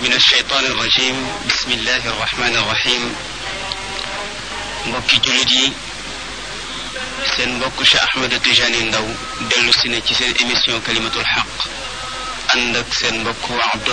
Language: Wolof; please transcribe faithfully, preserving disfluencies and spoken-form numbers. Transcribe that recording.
من الشيطان الرجيم بسم الله الرحمن الرحيم mbokki jullit yi seen mbokk Cheikh Ahmed Tidiane Ndao dellu si na ci seen émission kalimatul xaq ànd ak seen mbokk Abdou